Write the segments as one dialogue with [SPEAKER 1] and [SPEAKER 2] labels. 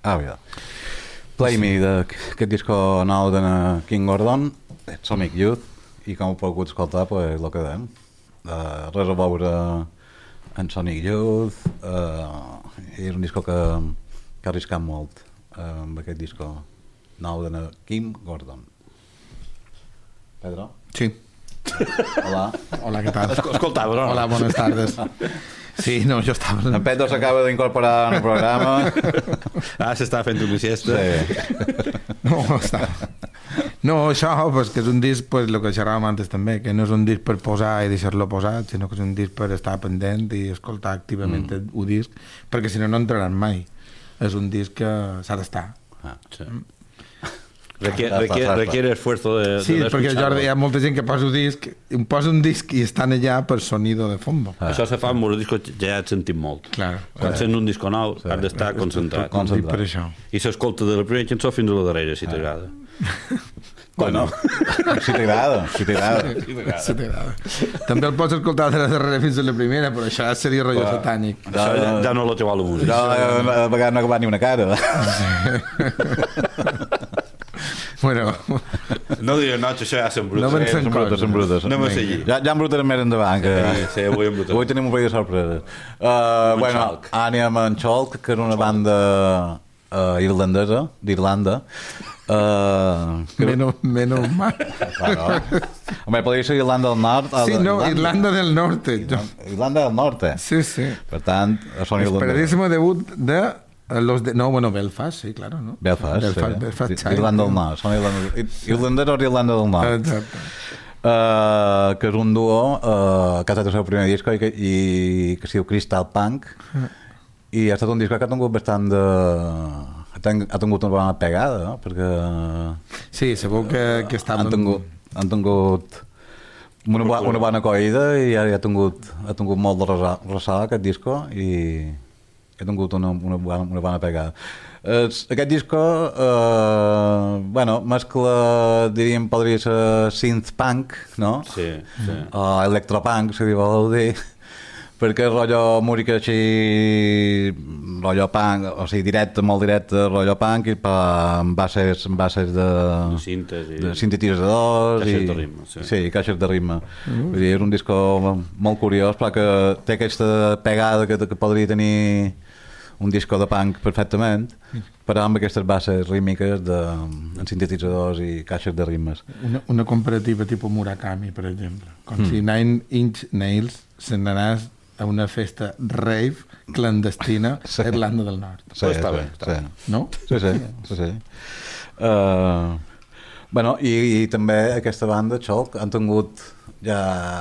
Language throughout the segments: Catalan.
[SPEAKER 1] ja. Play Me, d'aquest disco nou de King Gordon, Sonic Youth, i com heu pogut escoltar, pues, el que dèiem. Res a veure en Sonic Youth, és un disco que ha arriscat molt amb aquest disco nou de King Gordon. Pedro?
[SPEAKER 2] Sí.
[SPEAKER 1] Hola.
[SPEAKER 2] Hola, què tal?
[SPEAKER 3] Escoltava, no?
[SPEAKER 2] Hola, buenas tardes. Sí, no, jo estava...
[SPEAKER 1] En Pedro s'acaba d'incorporar en el programa.
[SPEAKER 3] S'està fent una siesta.
[SPEAKER 1] Sí.
[SPEAKER 2] No, això, pues, que és un disc, pues, el que xerràvem antes també, que no és un disc per posar i deixar-lo posat, sinó que és un disc per estar pendent i escoltar activament el disc, perquè si no, no entraran mai. És un disc que s'ha d'estar.
[SPEAKER 3] Sí. Requiere esfuerzo de
[SPEAKER 2] sí, perquè Jordi, hi ha molta gent que posa un disc i estan allà per sonido de fondo.
[SPEAKER 3] Això se fa amb un disc ja et sentim molt.
[SPEAKER 2] Claro.
[SPEAKER 3] Quan sents un disco nou has d'estar concentrat.
[SPEAKER 2] Per això.
[SPEAKER 3] I s'escolta de la primera cançó fins a la darrera, si t'agrada.
[SPEAKER 1] Bueno, si t'agrada.
[SPEAKER 2] També el pots escoltar de la darrera fins a la primera, però això seria rotllo satànic.
[SPEAKER 3] Això ja no la troba la música.
[SPEAKER 1] A vegades no ha acabat ni una cara.
[SPEAKER 2] Bueno,
[SPEAKER 3] no diré no, això ja són brutes.
[SPEAKER 2] No me'n sent coses.
[SPEAKER 1] Són brutes.
[SPEAKER 3] No me seguir.
[SPEAKER 1] Ja embrutarem més endavant.
[SPEAKER 3] Sí, avui embrutarem.
[SPEAKER 1] Avui tenim un parell de sorpreses. Bueno, anem amb en Chalk, que és una banda irlandesa, d'Irlanda.
[SPEAKER 2] Menos mal.
[SPEAKER 1] Claro. Hombre, podria ser Irlanda del Nord.
[SPEAKER 2] Sí, no, Irlanda del Norte.
[SPEAKER 1] Irlanda del Norte.
[SPEAKER 2] Sí, sí.
[SPEAKER 1] Per tant, són irlandesos.
[SPEAKER 2] Esperadísimo debut de... Belfast, sí, claro, ¿no?
[SPEAKER 1] Belfast, sí. Irlanda del Nord. Són irlandesos d'Irlanda del Nord.
[SPEAKER 2] Exacte.
[SPEAKER 1] Que és un duo que ha estat el seu primer disc i que es diu Crystal Punk, i ha estat un disc que ha tingut bastant de... ha tingut una bona pegada, no? Perquè...
[SPEAKER 2] Sí, segur que estaven...
[SPEAKER 1] Han tingut una bona acollida i ha tingut molt de ressò aquest disco i ha tingut una bona pegada. Aquest disco mescla, diríem, podria ser synth-punk, no?
[SPEAKER 3] Sí.
[SPEAKER 1] O electropunk, si voleu dir, perquè és rotllo música així, rotllo punk, o sigui, molt directe, rotllo punk, i amb bases de sintetitzadors
[SPEAKER 3] caixes de ritme.
[SPEAKER 1] Sí, caixes de ritme. Vull dir, és un disco molt curiós, però que té aquesta pegada que podria tenir un disco de punk perfectament, però amb aquestes bases rítmiques amb sintetitzadors i caixes de ritmes.
[SPEAKER 2] Una comparativa tipus Murakami, per exemple. Com si Nine Inch Nails se'n anés a una festa rave clandestina a Irlanda del Nord.
[SPEAKER 1] Sí,
[SPEAKER 3] està bé.
[SPEAKER 2] No?
[SPEAKER 1] Sí. Bueno, i també aquesta banda, Chalk, han tingut ja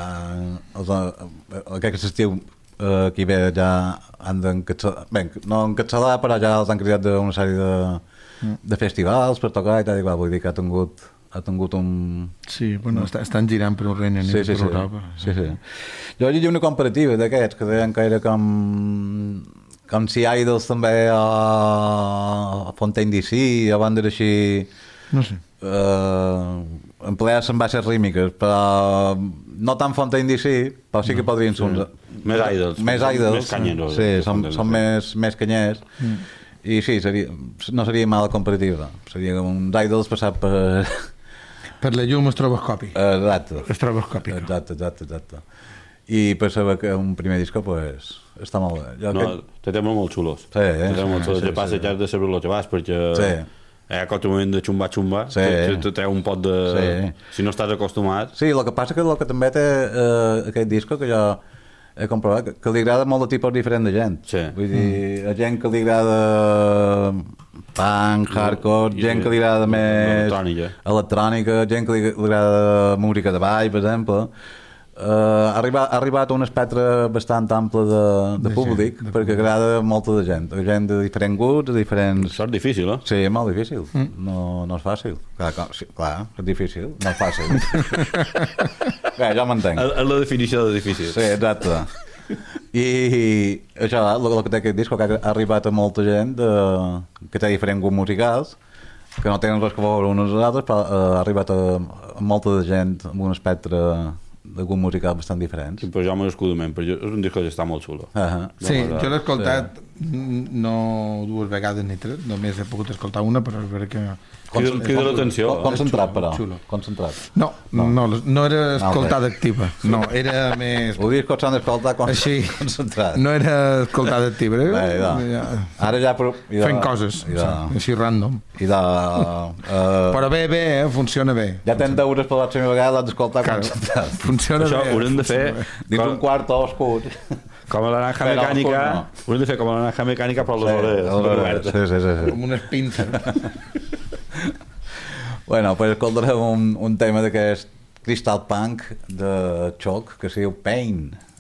[SPEAKER 1] aquest estiu aquí ve ja han d'encapçalar, no encapçalar, però ja els han cridat d'una sèrie de festivals per tocar i tal, vull dir que ha tingut un...
[SPEAKER 2] Sí, bueno, estan girant per un Regne Unit, per Europa.
[SPEAKER 1] Sí. Jo llegia una comparativa d'aquests que deien que era com si Idols també a Fontaine DC, a bandes així...
[SPEAKER 2] No sé.
[SPEAKER 1] Empleats amb bases rítmiques, però no tan Fontaine DC, però sí que podrien ser uns...
[SPEAKER 3] Més Idols.
[SPEAKER 1] Més
[SPEAKER 3] canyeros.
[SPEAKER 1] Sí, són més canyers. I sí, no seria mala comparativa. Seria un Idols passat per...
[SPEAKER 2] Per la llum estroboscòpic.
[SPEAKER 1] Exacte.
[SPEAKER 2] Estroboscòpic.
[SPEAKER 1] Exacte. I per saber que un primer disco, pues, està molt bé.
[SPEAKER 3] Té temes molt xulos.
[SPEAKER 1] Sí,
[SPEAKER 3] que passa ja de saber lo que vas, perquè...
[SPEAKER 1] Sí.
[SPEAKER 3] Hi ha aquest moment de xumba, te treu un pot de...
[SPEAKER 1] Sí.
[SPEAKER 3] Si no estàs acostumat...
[SPEAKER 1] Sí, el que passa que el que també té aquest disco, que jo he comprovat, que li agrada molt de tipus diferents de gent.
[SPEAKER 3] Sí.
[SPEAKER 1] Vull dir, a gent que li agrada punk, hardcore, gent que li agrada més electrònica, gent que li agrada música de ball, per exemple. Ha arribat a un espectre bastant ample de públic, perquè agrada molta de gent de diferents gusts, de diferents...
[SPEAKER 3] Això és difícil, eh?
[SPEAKER 1] Sí, és molt difícil. No és fàcil. Clar, és difícil, no és fàcil. Bé, jo m'entenc.
[SPEAKER 3] És la definició de difícil.
[SPEAKER 1] Sí, exacte. I això, el que té aquest disc, que ha arribat a molta gent que té diferents gusts musicals, que no tenen res que veure uns als altres, però ha arribat a molta de gent amb un espectre de gust musical bastant diferents.
[SPEAKER 3] Sí, però jo m'ho escudo menys, però és un disc que està molt xulo.
[SPEAKER 2] Sí, jo l'he escoltat no dues vegades ni tres, només he pogut escoltar una, però és veritat que...
[SPEAKER 3] Crida l'atenció.
[SPEAKER 1] Concentrat, però.
[SPEAKER 2] Xulo.
[SPEAKER 1] Concentrat.
[SPEAKER 2] No era escoltada activa. No, era més...
[SPEAKER 1] Ho dius que s'han d'escoltar concentrat.
[SPEAKER 2] No era escoltada activa.
[SPEAKER 1] Ara ja...
[SPEAKER 2] Fent coses, així random. Però bé, funciona bé.
[SPEAKER 1] Ja tens deures per la pròxima vegada, l'has d'escoltar concentrat.
[SPEAKER 2] Funciona bé.
[SPEAKER 3] Això haurem de fer...
[SPEAKER 1] Dins un quart oscur.
[SPEAKER 3] Com a la naranja mecànica... Haurem de fer com a la naranja mecànica per les hores.
[SPEAKER 1] Sí.
[SPEAKER 2] Com unes pinces.
[SPEAKER 1] Bueno, pues escoltarem un tema d'aquest Crystal Punk de Choc que es diu Pain.